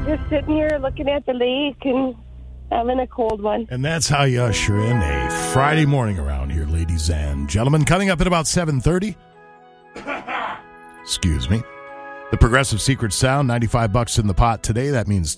just sitting here looking at the lake and having a cold one. And that's how you usher in a Friday morning around here, ladies and gentlemen. Coming up at about 7:30. Excuse me. The Progressive Secret Sound, $95 in the pot today. That means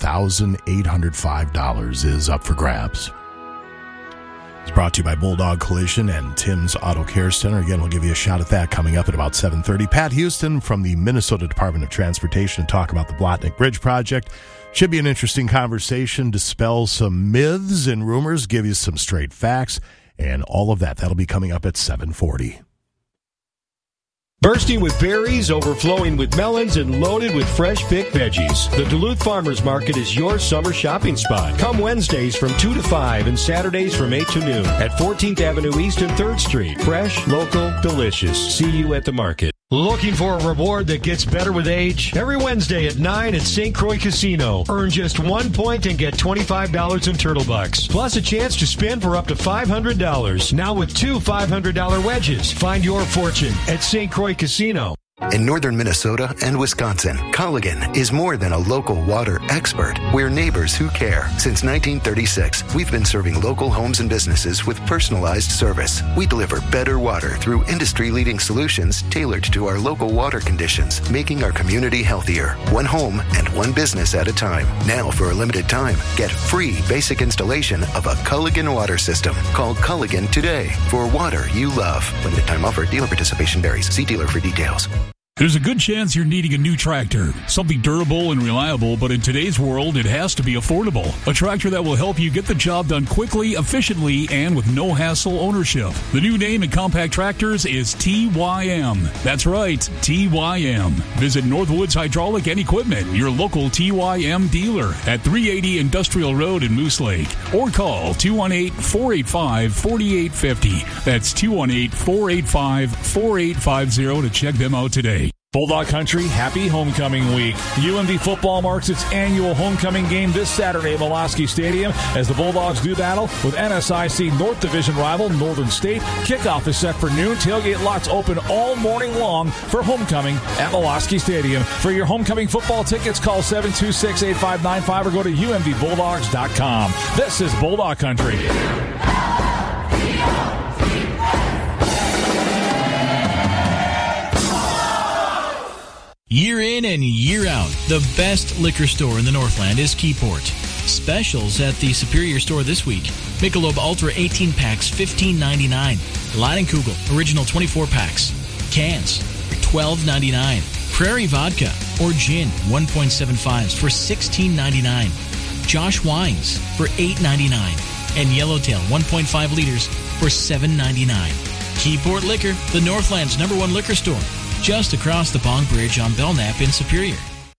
$2,805 is up for grabs. It's brought to you by Bulldog Collision and Tim's Auto Care Center. Again, we'll give you a shot at that coming up at about 7:30. Pat Houston from the Minnesota Department of Transportation to talk about the Blotnick Bridge project. Should be an interesting conversation, dispel some myths and rumors, give you some straight facts, and all of that. That'll be coming up at 7:40. Bursting with berries, overflowing with melons, and loaded with fresh picked veggies. The Duluth Farmers Market is your summer shopping spot. Come Wednesdays from 2 to 5 and Saturdays from 8 to noon at 14th Avenue East and 3rd Street. Fresh, local, delicious. See you at the market. Looking for a reward that gets better with age? Every Wednesday at 9 at St. Croix Casino. Earn just 1 point and get $25 in Turtle Bucks. Plus a chance to spin for up to $500. Now with 2 $500 wedges. Find your fortune at St. Croix Casino. In northern Minnesota and Wisconsin, Culligan is more than a local water expert. We're neighbors who care. Since 1936, we've been serving local homes and businesses with personalized service. We deliver better water through industry-leading solutions tailored to our local water conditions, making our community healthier. One home and one business at a time. Now, for a limited time, get free basic installation of a Culligan water system. Call Culligan today for water you love. Limited time offer. Dealer participation varies. See dealer for details. There's a good chance you're needing a new tractor. Something durable and reliable, but in today's world, it has to be affordable. A tractor that will help you get the job done quickly, efficiently, and with no hassle ownership. The new name in compact tractors is TYM. That's right, TYM. Visit Northwoods Hydraulic and Equipment, your local TYM dealer at 380 Industrial Road in Moose Lake. Or call 218-485-4850. That's 218-485-4850 to check them out today. Bulldog Country, happy homecoming week. UMD football marks its annual homecoming game this Saturday at Molosky Stadium as the Bulldogs do battle with NSIC North Division rival Northern State. Kickoff is set for noon. Tailgate lots open all morning long for homecoming at Molosky Stadium. For your homecoming football tickets, call 726-8595 or go to umdbulldogs.com. This is Bulldog Country. Year in and year out, the best liquor store in the Northland is Keyport. Specials at the Superior store this week. Michelob Ultra 18 packs, $15.99. Leinenkugel Original 24 packs. Cans, $12.99. Prairie Vodka or Gin 1.75s for $16.99. Josh Wines for $8.99. And Yellowtail 1.5 liters for $7.99. Keyport Liquor, the Northland's #1 liquor store. Just across the Bong Bridge on Belknap in Superior.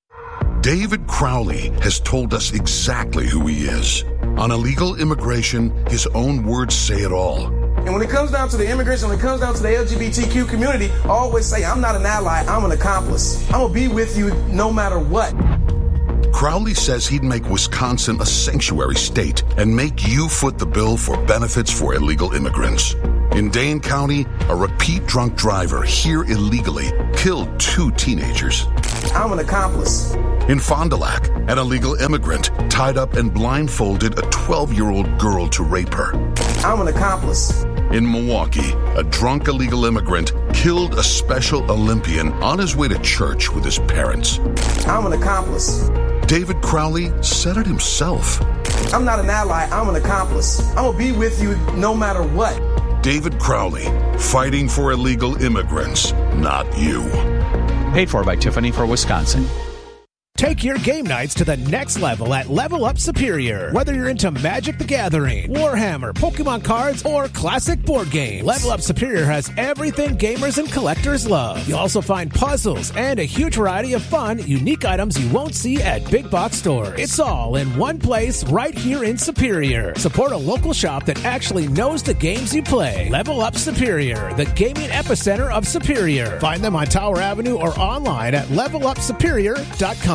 David Crowley has told us exactly who he is. On illegal immigration, his own words say it all. And when it comes down to the immigration, when it comes down to the LGBTQ community, I always say, I'm not an ally, I'm an accomplice. I'm going to be with you no matter what. Crowley says he'd make Wisconsin a sanctuary state and make you foot the bill for benefits for illegal immigrants. In Dane County, a repeat drunk driver here illegally killed 2 teenagers. I'm an accomplice. In Fond du Lac, an illegal immigrant tied up and blindfolded a 12-year-old girl to rape her. I'm an accomplice. In Milwaukee, a drunk illegal immigrant killed a Special Olympian on his way to church with his parents. I'm an accomplice. David Crowley said it himself. I'm not an ally, I'm an accomplice. I'm going to be with you no matter what. David Crowley, fighting for illegal immigrants, not you. Paid for by Tiffany for Wisconsin. Take your game nights to the next level at Level Up Superior. Whether you're into Magic the Gathering, Warhammer, Pokemon cards, or classic board games, Level Up Superior has everything gamers and collectors love. You'll also find puzzles and a huge variety of fun, unique items you won't see at big box stores. It's all in one place right here in Superior. Support a local shop that actually knows the games you play. Level Up Superior, the gaming epicenter of Superior. Find them on Tower Avenue or online at levelupsuperior.com.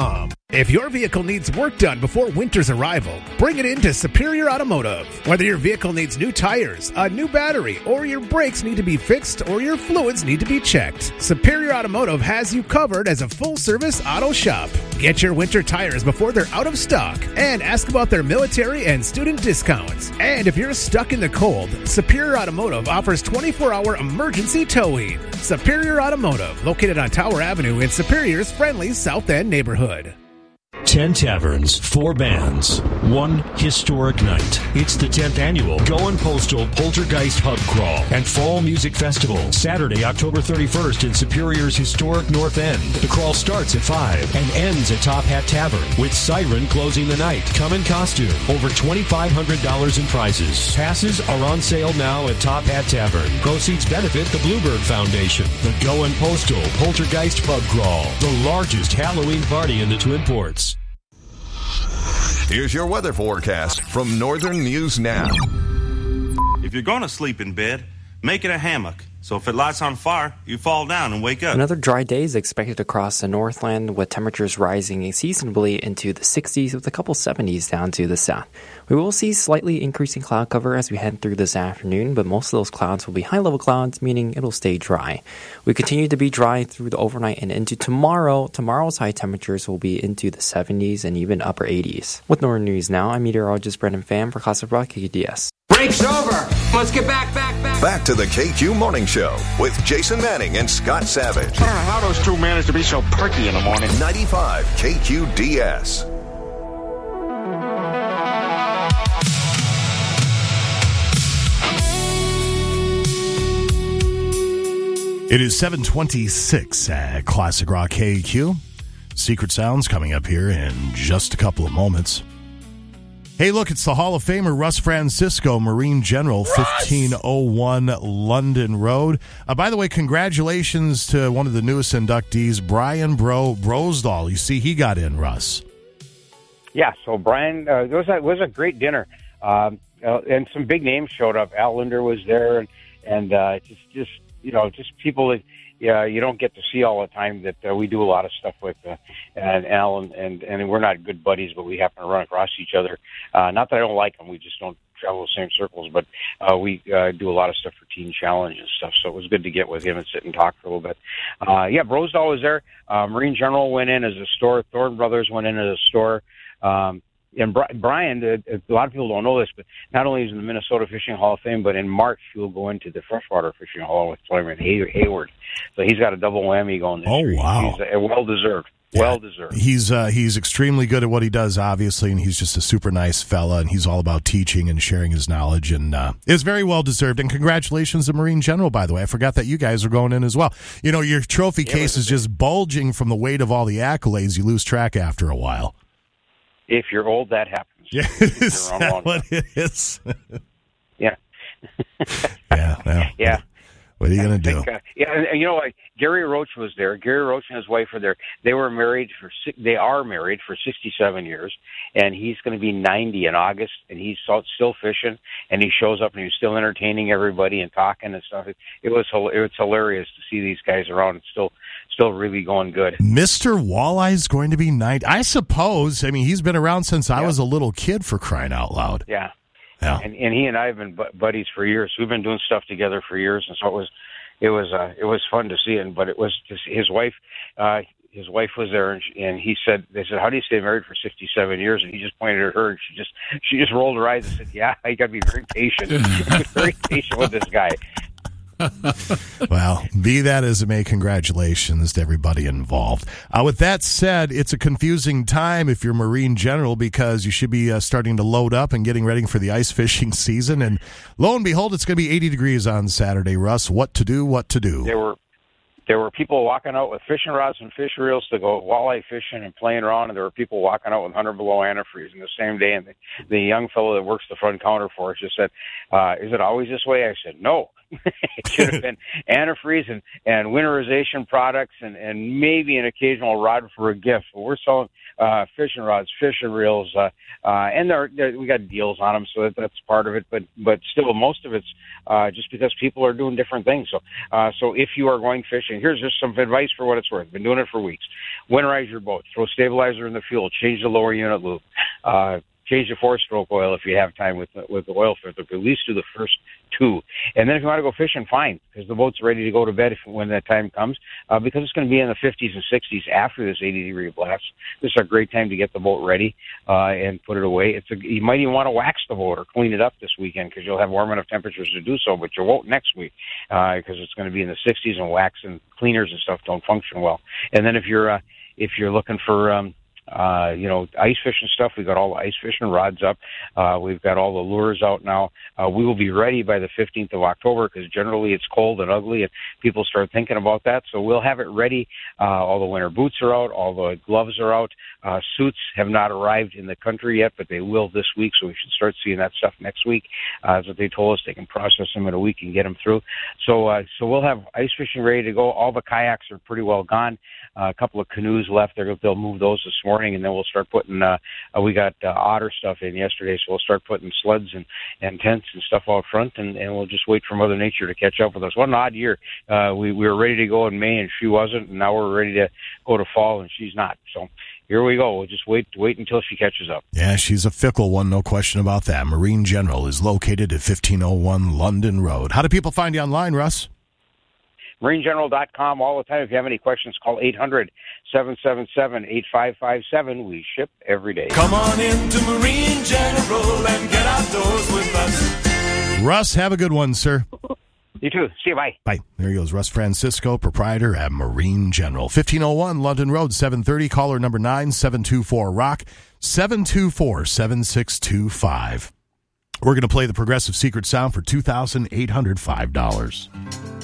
If your vehicle needs work done before winter's arrival, bring it into Superior Automotive. Whether your vehicle needs new tires, a new battery, or your brakes need to be fixed or your fluids need to be checked, Superior Automotive has you covered as a full-service auto shop. Get your winter tires before they're out of stock and ask about their military and student discounts. And if you're stuck in the cold, Superior Automotive offers 24-hour emergency towing. Superior Automotive, located on Tower Avenue in Superior's friendly South End neighborhood. 10 taverns, 4 bands, 1 historic night. It's the 10th annual Goin' Postal Poltergeist Pub Crawl and Fall Music Festival, Saturday, October 31st in Superior's historic North End. The crawl starts at 5 and ends at Top Hat Tavern, with Siren closing the night. Come in costume. Over $2,500 in prizes. Passes are on sale now at Top Hat Tavern. Proceeds benefit the Bluebird Foundation. The Goin' Postal Poltergeist Pub Crawl, the largest Halloween party in the Twin Ports. Here's your weather forecast from Northern News Now. If you're going to sleep in bed, make it a hammock. So if it lights on fire, you fall down and wake up. Another dry day is expected across the Northland, with temperatures rising seasonably into the 60s with a couple 70s down to the south. We will see slightly increasing cloud cover as we head through this afternoon, but most of those clouds will be high-level clouds, meaning it'll stay dry. We continue to be dry through the overnight and into tomorrow. Tomorrow's high temperatures will be into the 70s and even upper 80s. With Northern News Now, I'm meteorologist Brendan Pham for Classic Rock KQDS. Break's over. Let's get back. Back to the KQ Morning Show with Jason Manning and Scott Savage. I don't know how those two managed to be so perky in the morning. 95 KQDS. It is 7:26 at Classic Rock KQ. Secret Sounds coming up here in just a couple of moments. Hey, look, it's the Hall of Famer Russ Francisco, Marine General, 1501 London Road. By the way, congratulations to one of the newest inductees, Brian Brosdahl. You see, he got in, Russ. Yeah, so Brian, it was a great dinner. And some big names showed up. Al Linder was there, and just people that you don't get to see all the time that we do a lot of stuff with. And Al and we're not good buddies, but we happen to run across each other. Not that I don't like him, we just don't travel the same circles, but we do a lot of stuff for Teen Challenge and stuff, so it was good to get with him and sit and talk for a little bit. Brosdahl was there. Marine General went in as a store. Thornton Brothers went in as a store. And Brian, a lot of people don't know this, but not only is in the Minnesota Fishing Hall of Fame, but in March he'll go into the Freshwater Fishing Hall with Flamer Hayward. So he's got a double whammy going this year. Wow. He's well-deserved. Yeah. Well-deserved. He's extremely good at what he does, obviously, and he's just a super nice fella, and he's all about teaching and sharing his knowledge, and it's very well-deserved. And congratulations to Marine General, by the way. I forgot that you guys are going in as well. You know, your trophy case is just bulging from the weight of all the accolades. You lose track after a while. If you're old, that happens. Yeah, is that what it is? Yeah. Yeah. What are you going to do? And you know what? Gary Roach was there. Gary Roach and his wife are there. They are married for 67 years, and he's going to be 90 in August, and he's still fishing, and he shows up and he's still entertaining everybody and talking and stuff. It was hilarious to see these guys around and still really going good. Mr. Walleye's going to be 90. I suppose. I mean, he's been around since I was a little kid, for crying out loud. Yeah. Yeah. And he and I have been buddies for years. We've been doing stuff together for years, and so it was fun to see him. But it was just his wife. His wife was there, and they said, "How do you stay married for 67 years?" And he just pointed at her, and she just rolled her eyes and said, "Yeah, I got to be very patient, very patient with this guy." Well, be that as it may, congratulations to everybody involved. With that said, it's a confusing time if you're Marine General, because you should be starting to load up and getting ready for the ice fishing season. And lo and behold, it's going to be 80 degrees on Saturday, Russ. What to do? There were people walking out with fishing rods and fish reels to go walleye fishing and playing around, and there were people walking out with 100 below antifreeze in the same day. And the young fellow that works the front counter for us just said, "Is it always this way?" I said, "No, It should have been antifreeze and winterization products and maybe an occasional rod for a gift. But we're selling fishing rods, fishing reels, and we got deals on them, so that's part of it. But still, most of it's just because people are doing different things. So if you are going fishing, here's just some advice for what it's worth. Been doing it for weeks. Winterize your boat. Throw stabilizer in the fuel. Change the lower unit lube. Change the 4-stroke oil if you have time with the oil filter. At least do the first 2. And then if you want to go fishing, fine, because the boat's ready to go to bed when that time comes, because it's going to be in the 50s and 60s after this 80-degree blast. This is a great time to get the boat ready and put it away. You might even want to wax the boat or clean it up this weekend because you'll have warm enough temperatures to do so, but you won't next week because it's going to be in the 60s and wax and cleaners and stuff don't function well. And then if you're looking for ice fishing stuff, we've got all the ice fishing rods up. We've got all the lures out now. We will be ready by the 15th of October because generally it's cold and ugly and people start thinking about that. So we'll have it ready. All the winter boots are out. All the gloves are out. Suits have not arrived in the country yet, but they will this week. So we should start seeing that stuff next week. That's what they told us. They can process them in a week and get them through. So we'll have ice fishing ready to go. All the kayaks are pretty well gone. A couple of canoes left. They'll move those this morning, and then we'll start putting. We got otter stuff in yesterday, so we'll start putting sleds and tents and stuff out front, and we'll just wait for Mother Nature to catch up with us. What an odd year. We were ready to go in May, and she wasn't, and now we're ready to go to fall, and she's not. So here we go. We'll just wait until she catches up. Yeah, she's a fickle one, no question about that. Marine General is located at 1501 London Road. How do people find you online, Russ? MarineGeneral.com all the time. If you have any questions, call 800-777-8557. We ship every day. Come on into Marine General and get outdoors with us. Russ, have a good one, sir. You too. See you. Bye. Bye. There he goes, Russ Francisco, proprietor at Marine General. 1501 London Road, 730. Caller number 9-724-ROCK, 724-7625. We're going to play the Progressive Secret Sound for $2,805.